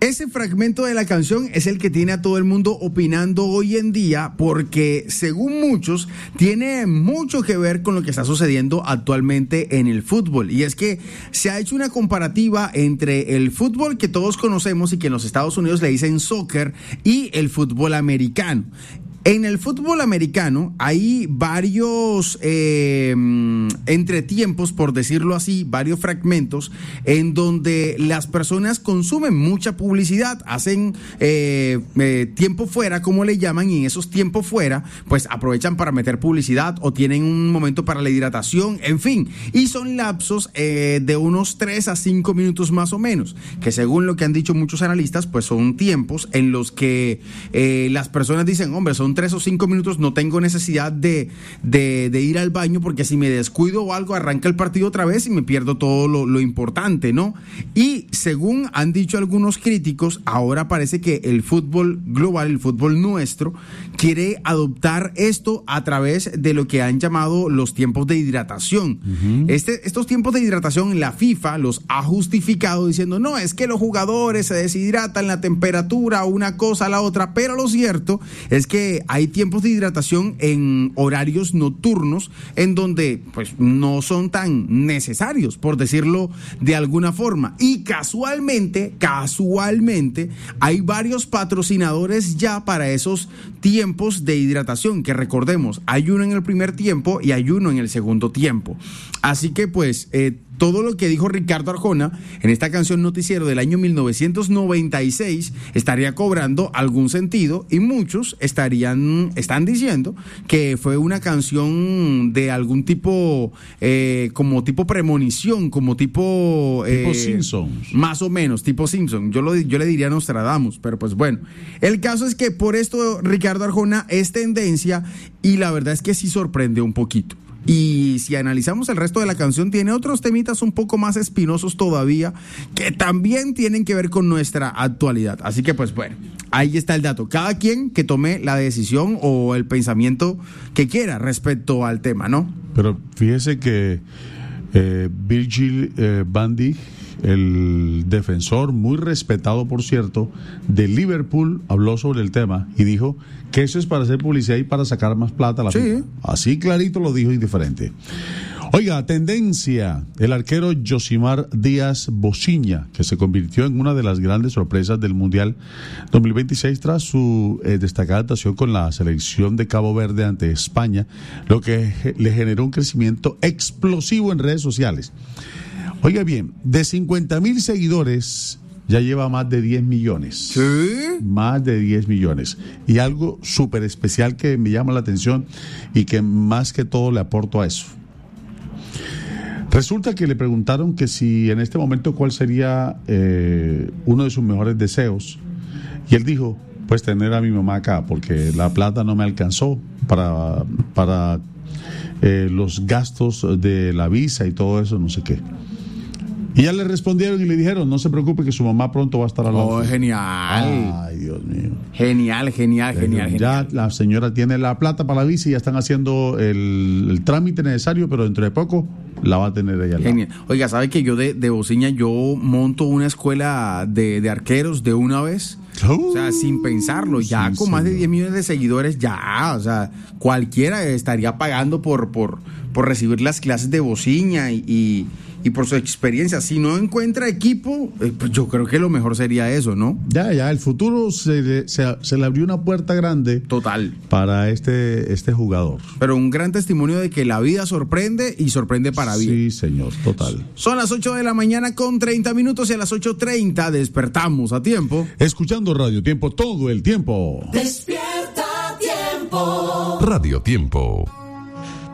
Ese fragmento de la canción es el que tiene a todo el mundo opinando hoy en día, porque según muchos tiene mucho que ver con lo que está sucediendo actualmente en el fútbol. Y es que se ha hecho una comparativa entre el fútbol que todos conocemos y que en los Estados Unidos le dicen soccer y el fútbol americano. En el fútbol americano hay varios entretiempos, por decirlo así, varios fragmentos en donde las personas consumen mucha publicidad, hacen tiempo fuera, como le llaman, y en esos tiempos fuera, pues aprovechan para meter publicidad o tienen un momento para la hidratación, en fin, y son lapsos de unos 3 a 5 minutos más o menos, que según lo que han dicho muchos analistas, pues son tiempos en los que las personas dicen, hombre, son 3 o 5 minutos, no tengo necesidad de ir al baño, porque si me descuido o algo, arranca el partido otra vez y me pierdo todo lo importante, ¿no? Y según han dicho algunos críticos, ahora parece que el fútbol global, el fútbol nuestro, quiere adoptar esto a través de lo que han llamado los tiempos de hidratación. Uh-huh. Estos tiempos de hidratación, la FIFA los ha justificado diciendo, no, es que los jugadores se deshidratan, la temperatura, una cosa a la otra, pero lo cierto es que hay tiempos de hidratación en horarios nocturnos en donde pues no son tan necesarios, por decirlo de alguna forma. Y casualmente hay varios patrocinadores ya para esos tiempos de hidratación, que recordemos, hay uno en el primer tiempo y hay uno en el segundo tiempo. Así que pues todo lo que dijo Ricardo Arjona en esta canción Noticiero del año 1996 estaría cobrando algún sentido, y muchos están diciendo que fue una canción de algún tipo, como tipo premonición, como tipo Simpsons. Más o menos, tipo Simpson. Yo le diría Nostradamus, pero pues bueno. El caso es que por esto Ricardo Arjona es tendencia, y la verdad es que sí sorprende un poquito. Y si analizamos el resto de la canción, tiene otros temitas un poco más espinosos todavía, que también tienen que ver con nuestra actualidad. Así que pues bueno, ahí está el dato. Cada quien que tome la decisión o el pensamiento que quiera respecto al tema, ¿no? Pero fíjese que Virgil van Dijk, el defensor muy respetado, por cierto, de Liverpool, habló sobre el tema y dijo que eso es para hacer publicidad y para sacar más plata a la FIFA. Así clarito lo dijo, indiferente. Oiga, tendencia, el arquero Yosimar Díaz Bociña, que se convirtió en una de las grandes sorpresas del Mundial 2026 tras su destacada actuación con la selección de Cabo Verde ante España, lo que le generó un crecimiento explosivo en redes sociales. Oiga bien, de 50,000 seguidores ya lleva más de 10 millones. ¿Sí? Más de 10 millones. Y algo súper especial que me llama la atención y que más que todo le aporto a eso. Resulta que le preguntaron que si en este momento cuál sería uno de sus mejores deseos. Y él dijo, pues tener a mi mamá acá, porque la plata no me alcanzó para los gastos de la visa y todo eso, no sé qué. Y ya le respondieron y le dijeron, no se preocupe que su mamá pronto va a estar al lado. Oh, genial. Ay, Dios mío. Genial. Ya la señora tiene la plata para la visa y ya están haciendo el trámite necesario, pero dentro de poco la va a tener ella al lado. Genial. Oiga, ¿sabe que yo de Bociña yo monto una escuela de arqueros de una vez? O sea, sin pensarlo, ya sí, con más de 10 millones de seguidores, ya, o sea, cualquiera estaría pagando por recibir las clases de Bociña y por su experiencia. Si no encuentra equipo, pues yo creo que lo mejor sería eso, ¿no? Ya, el futuro se le abrió una puerta grande. Total. Para este jugador. Pero un gran testimonio de que la vida sorprende y sorprende para bien. Sí, señor, total. Son las 8 de la mañana con 30 minutos y a las 8:30 despertamos a tiempo. Escuchando Radio Tiempo todo el tiempo. Despierta Tiempo. Radio Tiempo.